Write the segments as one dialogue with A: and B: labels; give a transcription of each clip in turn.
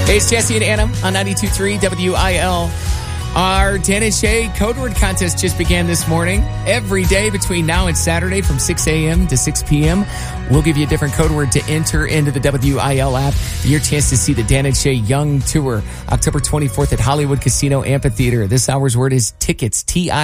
A: Hey, it's Jesse and Anna on 92.3 WIL. Our Dan and Shay code word contest just began this morning. Every day between now and Saturday from 6 a.m. to 6 p.m., we'll give you a different code word to enter into the WIL app. Your chance to see the Dan and Shay Young Tour, October 24th at Hollywood Casino Amphitheater. This hour's word is tickets,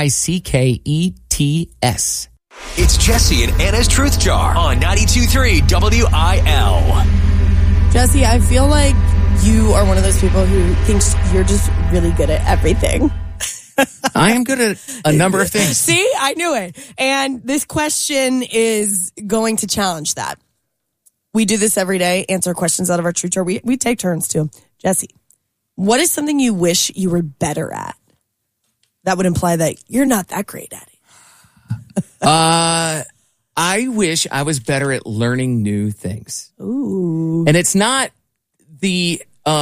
A: TICKETS.
B: It's Jesse and Anna's Truth Jar on 92.3 WIL.
C: Jesse, I feel like you are one of those people who thinks you're just really good at everything.
A: I am good at a number of things.
C: See, I knew it. And this question is going to challenge that. We do this every day, answer questions out of our Truth Jar. We take turns too. Jesse, what is something you wish you were better at? That would imply that you're not that great at it.
A: I wish I was better at learning new things.
C: Ooh.
A: And it's not the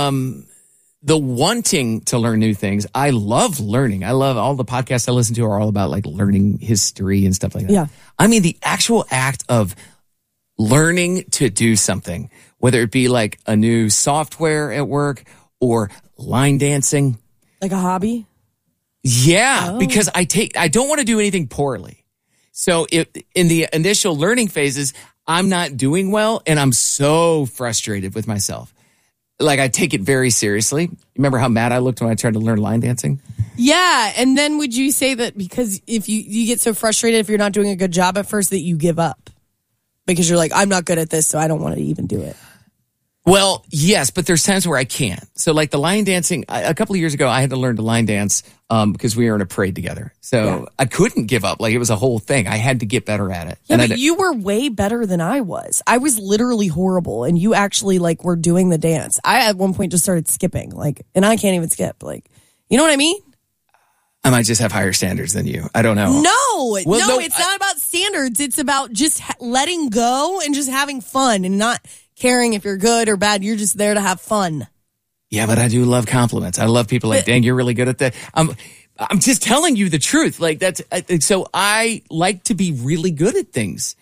A: wanting to learn new things. I love learning. I love all the podcasts I listen to are all about like learning history and stuff like that.
C: Yeah.
A: I mean, the actual act of learning to do something, whether it be like a new software at work or line dancing.
C: Like a hobby?
A: Yeah, because I don't want to do anything poorly. So in the initial learning phases, I'm not doing well and I'm so frustrated with myself. Like I take it very seriously. Remember how mad I looked when I tried to learn line dancing?
C: Yeah. And then would you say that because if you get so frustrated if you're not doing a good job at first that you give up? Because you're like, I'm not good at this, so I don't want to even do it.
A: Well, yes, but there's times where I can't. So like the line dancing, a couple of years ago, I had to learn to line dance because we were in a parade together. So I couldn't give up. Like it was a whole thing. I had to get better at it.
C: Yeah, but you were way better than I was. I was literally horrible, and you actually like were doing the dance. I at one point just started skipping, and I can't even skip. Like, you know what I mean?
A: I might just have higher standards than you. I don't know.
C: No, it's not about standards. It's about just letting go and just having fun and not caring if you're good or bad. You're just there to have fun.
A: Yeah, but I do love compliments. I love people like, dang, you're really good at that. I'm just telling you the truth. Like so I like to be really good at things.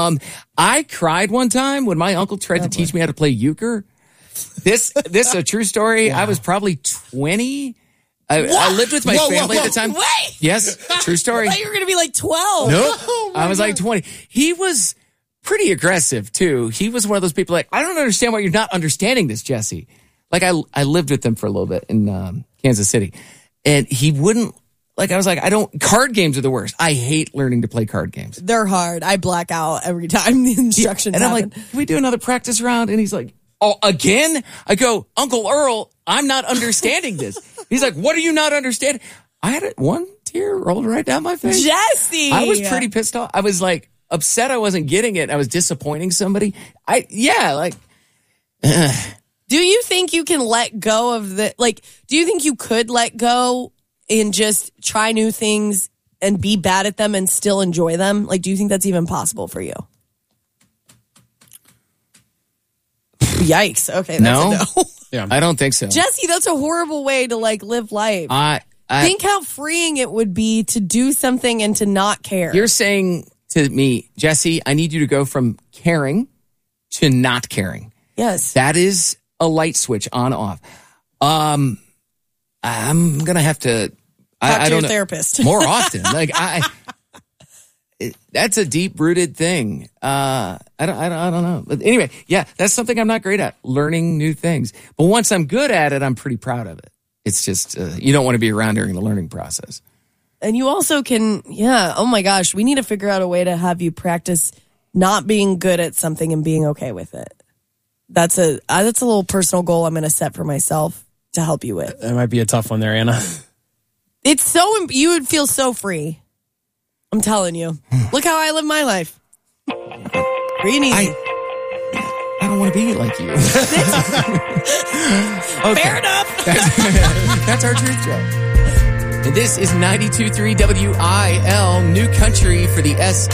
A: I cried one time when my uncle tried to teach me how to play euchre. This is a true story. Yeah. I was probably 20. I lived with my family at the time.
C: Wait.
A: Yes, true story.
C: I thought you were going to be like 12.
A: Nope. I was like 20. He was pretty aggressive too. He was one of those people like, I don't understand why you're not understanding this, Jesse. Like I lived with him for a little bit in Kansas City, and he wouldn't. Like I was like, card games are the worst. I hate learning to play card games.
C: They're hard. I black out every time the instructions
A: and
C: happen.
A: I'm like, can we do another practice round? And he's like, oh, again? I go, Uncle Earl, I'm not understanding this. He's like, what are you not understanding? I had one tear rolled right down my face.
C: Jesse!
A: I was pretty pissed off. I was like upset I wasn't getting it. I was disappointing somebody.
C: Do you think you can let go of do you think you could let go and just try new things and be bad at them and still enjoy them? Like, do you think that's even possible for you? Yikes. Okay, that's a no.
A: Yeah, I don't think so.
C: Jesse, that's a horrible way to live life. Think how freeing it would be to do something and to not care.
A: You're saying to me, Jesse, I need you to go from caring to not caring.
C: Yes.
A: That is a light switch on off. I'm going to have to
C: talk to your therapist
A: more often. That's a deep rooted thing. I don't know. But anyway, yeah, that's something I'm not great at, learning new things. But once I'm good at it, I'm pretty proud of it. It's just, you don't want to be around during the learning process.
C: And you also can, oh my gosh, we need to figure out a way to have you practice not being good at something and being okay with it. That's a little personal goal I'm going to set for myself to help you with.
D: That might be a tough one there, Anna.
C: It's you would feel so free. I'm telling you. Look how I live my life. Free and easy.
A: I don't want to be like you. Okay.
C: Fair enough.
A: That's our truth joke. And this is 92.3 WIL, New Country for the S.